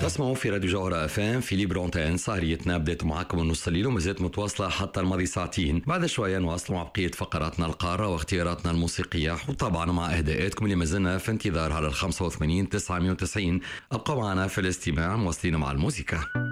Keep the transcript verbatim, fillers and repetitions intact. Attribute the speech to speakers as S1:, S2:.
S1: تسمعوا في راديو جوهرة اف ام في ليبرونتين. سهريتنا بديت معاكم من نص الليل وما زالت متواصلة حتى الماضي ساعتين. بعد شوية نواصل مع بقية فقراتنا القارة واختياراتنا الموسيقية، وطبعا مع اهداءاتكم اللي ما زلنا في انتظار على الخمسة وثمانين تسعمية وتسعين. ابقوا معنا في الاستماع، مواصلين مع الموسيقى.